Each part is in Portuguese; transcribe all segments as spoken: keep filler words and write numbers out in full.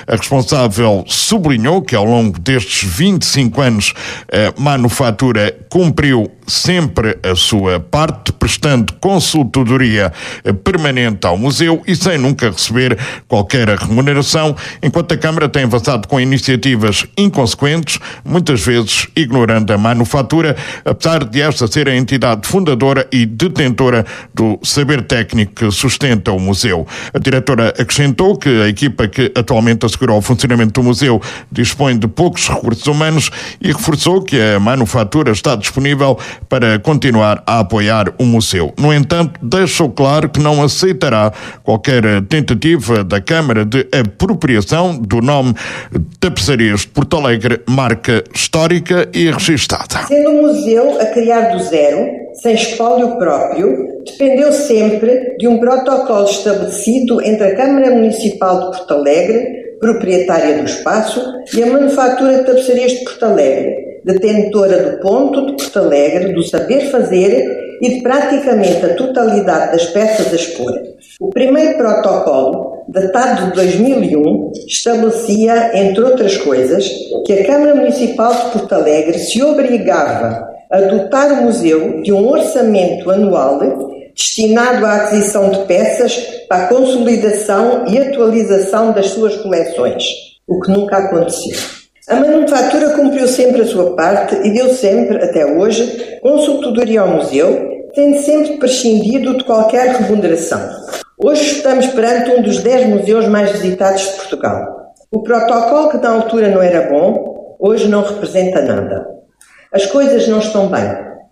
A responsável sublinhou que ao longo destes vinte e cinco anos a manufatura cumpriu sempre a sua parte, prestando consultoria permanente ao museu e sem nunca receber qualquer remuneração, enquanto a Câmara tem avançado com iniciativas inconsequentes, muitas vezes ignorando a manufatura, apesar de esta ser a entidade fundadora e detentora do saber técnico que sustenta o museu. A diretora acrescentou que a equipa que atualmente assegura o funcionamento do museu dispõe de poucos recursos humanos e reforçou que a manufatura está disponível para continuar a apoiar o museu. No entanto, deixou claro que não aceitará qualquer tentativa da Câmara de apropriação do nome Tapeçarias de Porto Alegre, marca histórica e registada. Sendo um museu a criar do zero, sem espólio próprio, dependeu sempre de um protocolo estabelecido entre a Câmara Municipal de Porto Alegre, proprietária do espaço, e a Manufatura de Tapeçarias de Porto Alegre, detentora do ponto de Porto Alegre, do saber fazer e de praticamente a totalidade das peças a expor. O primeiro protocolo, datado de dois mil e um, estabelecia, entre outras coisas, que a Câmara Municipal de Porto Alegre se obrigava a dotar o museu de um orçamento anual destinado à aquisição de peças para a consolidação e atualização das suas coleções, o que nunca aconteceu. A manufatura cumpriu sempre a sua parte e deu sempre, até hoje, consultoria ao museu, tendo sempre prescindido de qualquer remuneração. Hoje estamos perante um dos dez museus mais visitados de Portugal. O protocolo, que na altura não era bom, hoje não representa nada. As coisas não estão bem.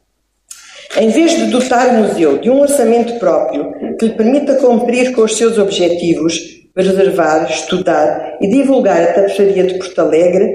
Em vez de dotar o museu de um orçamento próprio que lhe permita cumprir com os seus objetivos, preservar, estudar e divulgar a tapeçaria de Porto Alegre,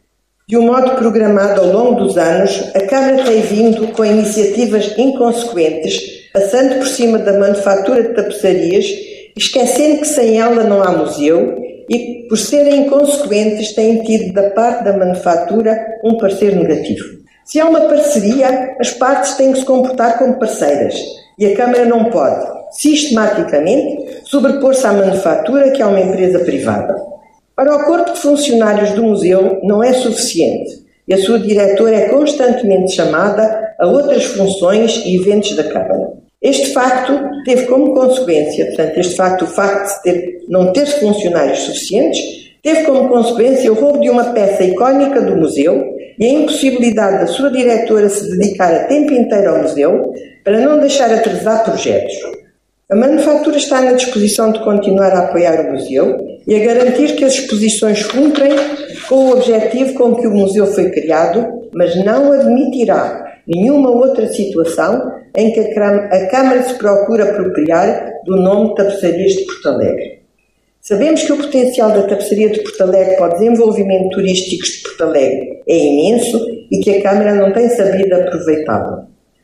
de um modo programado ao longo dos anos, a Câmara tem vindo com iniciativas inconsequentes, passando por cima da manufatura de tapeçarias, esquecendo que sem ela não há museu e, por serem inconsequentes, têm tido da parte da manufatura um parecer negativo. Se há uma parceria, as partes têm que se comportar como parceiras e a Câmara não pode, sistematicamente, sobrepor-se à manufatura, que é uma empresa privada. Para o corpo de funcionários do museu não é suficiente e a sua diretora é constantemente chamada a outras funções e eventos da Câmara. Este facto teve como consequência, portanto, este facto, o facto de ter, não ter funcionários suficientes, teve como consequência o roubo de uma peça icónica do museu e a impossibilidade da sua diretora se dedicar a tempo inteiro ao museu para não deixar atrasar projetos. A manufatura está na disposição de continuar a apoiar o museu e a garantir que as exposições cumprem com o objetivo com que o museu foi criado, mas não admitirá nenhuma outra situação em que a Câmara se procura apropriar do nome Tapeçarias de Porto Alegre. Sabemos que o potencial da Tapeçaria de Porto Alegre para o desenvolvimento turístico de Porto Alegre é imenso e que a Câmara não tem sabido aproveitá-lo.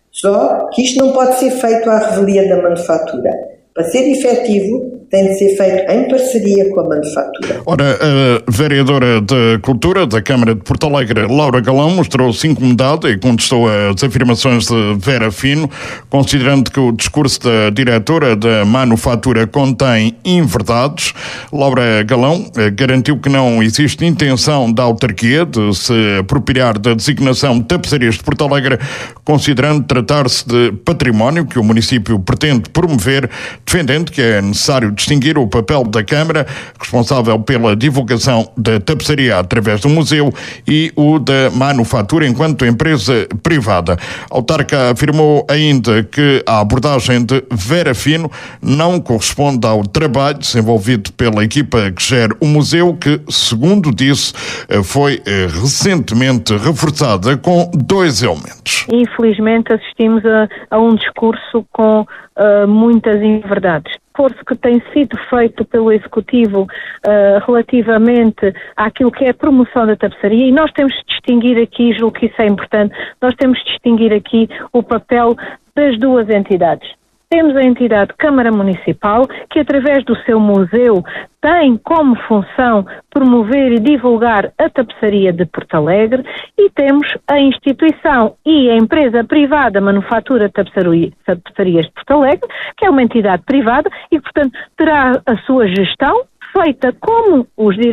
Só que isto não pode ser feito à revelia da manufatura. Para ser efetivo, tem de ser feito em parceria com a manufatura. Ora, a vereadora de Cultura da Câmara de Porto Alegre, Laura Galão, mostrou-se incomodada e contestou as afirmações de Vera Fino, considerando que o discurso da diretora da manufatura contém inverdades. Laura Galão garantiu que não existe intenção da autarquia de se apropriar da designação de Tapeçarias de Porto Alegre, considerando tratar-se de património que o município pretende promover, defendendo que é necessário distinguir o papel da Câmara, responsável pela divulgação da tapeçaria através do museu, e o da manufatura enquanto empresa privada. A autarca afirmou ainda que a abordagem de Vera Fino não corresponde ao trabalho desenvolvido pela equipa que gera o museu, que, segundo disse, foi recentemente reforçada com dois elementos. Infelizmente assistimos a, a um discurso com uh, muitas inverdades. O esforço que tem sido feito pelo Executivo uh, relativamente àquilo que é a promoção da tapeçaria, e nós temos de distinguir aqui, julgo que isso é importante, nós temos de distinguir aqui o papel das duas entidades. Temos a entidade Câmara Municipal, que através do seu museu tem como função promover e divulgar a tapeçaria de Porto Alegre, e temos a instituição e a empresa privada Manufatura de Tapeçarias de Porto Alegre, que é uma entidade privada e, portanto, terá a sua gestão feita como os diretores